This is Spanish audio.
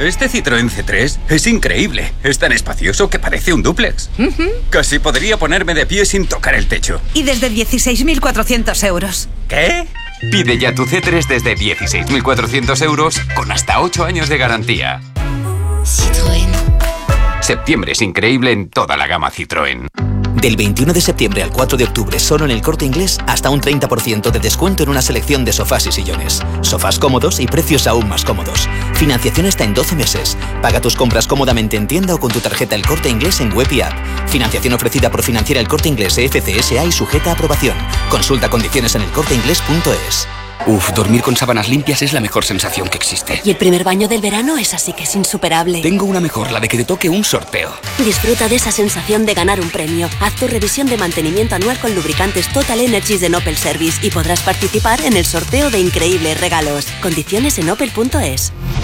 Este Citroën C3 es increíble. Es tan espacioso que parece un dúplex. Casi podría ponerme de pie sin tocar el techo. Y desde 16.400 euros. ¿Qué? Pide ya tu C3 desde 16.400 euros con hasta 8 años de garantía. Citroën. Septiembre es increíble en toda la gama Citroën. Del 21 de septiembre al 4 de octubre, solo en El Corte Inglés, hasta un 30% de descuento en una selección de sofás y sillones. Sofás cómodos y precios aún más cómodos. Financiación hasta en 12 meses. Paga tus compras cómodamente en tienda o con tu tarjeta El Corte Inglés en web y app. Financiación ofrecida por Financiera El Corte Inglés FCSA y sujeta a aprobación. Consulta condiciones en elcorteinglés.es. Uf, dormir con sábanas limpias es la mejor sensación que existe. Y el primer baño del verano es así que es insuperable. Tengo una mejor, la de que te toque un sorteo. Disfruta de esa sensación de ganar un premio. Haz tu revisión de mantenimiento anual con lubricantes Total Energies de Opel Service y podrás participar en el sorteo de increíbles regalos. Condiciones en opel.es.